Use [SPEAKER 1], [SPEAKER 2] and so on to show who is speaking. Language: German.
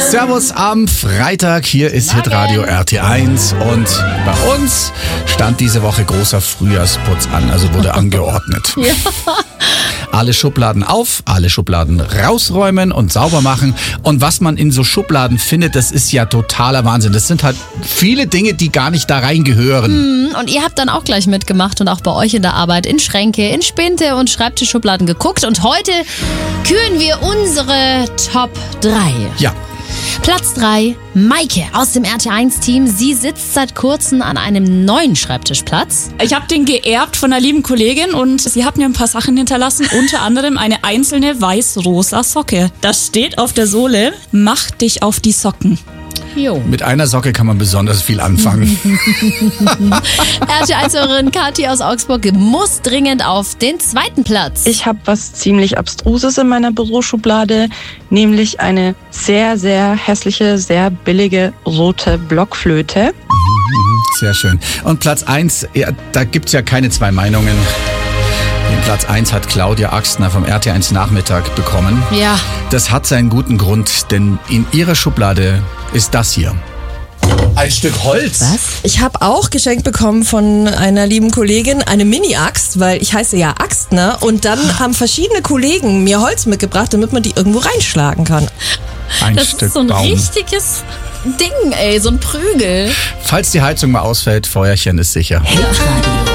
[SPEAKER 1] Servus am Freitag, hier ist Hitradio RT1 und bei uns stand diese Woche großer Frühjahrsputz an, also wurde angeordnet.
[SPEAKER 2] Ja.
[SPEAKER 1] Alle Schubladen auf, alle Schubladen rausräumen und sauber machen. Und was man in so Schubladen findet, das ist ja totaler Wahnsinn. Das sind halt viele Dinge, die gar nicht da reingehören.
[SPEAKER 2] Und ihr habt dann auch gleich mitgemacht und auch bei euch in der Arbeit in Schränke, in Spinte und Schreibtischschubladen geguckt. Und heute küren wir unsere Top 3.
[SPEAKER 1] Ja.
[SPEAKER 2] Platz 3, Maike aus dem RT1-Team. Sie sitzt seit kurzem an einem neuen Schreibtischplatz.
[SPEAKER 3] Ich habe den geerbt von einer lieben Kollegin und sie hat mir ein paar Sachen hinterlassen, unter anderem eine einzelne weiß-rosa Socke. Das steht auf der Sohle, mach dich auf die Socken.
[SPEAKER 2] Jo.
[SPEAKER 1] Mit einer Socke kann man besonders viel anfangen.
[SPEAKER 2] RT1-Hörerin Kathi aus Augsburg muss dringend auf den 2. Platz.
[SPEAKER 4] Ich habe was ziemlich Abstruses in meiner Büroschublade, nämlich eine sehr, sehr hässliche, sehr billige rote Blockflöte.
[SPEAKER 1] Sehr schön. Und Platz 1, ja, da gibt's ja keine zwei Meinungen. Den Platz 1 hat Claudia Axtner vom RT1 Nachmittag bekommen.
[SPEAKER 2] Ja.
[SPEAKER 1] Das hat seinen guten Grund, denn in ihrer Schublade ist das hier. Ein Stück Holz.
[SPEAKER 2] Was?
[SPEAKER 5] Ich habe auch geschenkt bekommen von einer lieben Kollegin eine Mini-Axt, weil ich heiße ja Axtner. Und dann haben verschiedene Kollegen mir Holz mitgebracht, damit man die irgendwo reinschlagen kann.
[SPEAKER 1] Ein
[SPEAKER 2] Das
[SPEAKER 1] Stück
[SPEAKER 2] ist so ein
[SPEAKER 1] Baum.
[SPEAKER 2] richtiges Ding, ey, so ein Prügel.
[SPEAKER 1] Falls die Heizung mal ausfällt, Feuerchen ist sicher.
[SPEAKER 6] Hitradio